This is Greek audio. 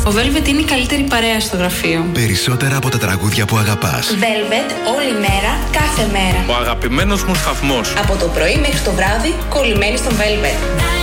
Ο Velvet είναι η καλύτερη παρέα στο γραφείο. Περισσότερα από τα τραγούδια που αγαπάς. Velvet, όλη μέρα, κάθε μέρα. Ο αγαπημένος μου σταθμός. Από το πρωί μέχρι το βράδυ, κολλημένοι στον Velvet.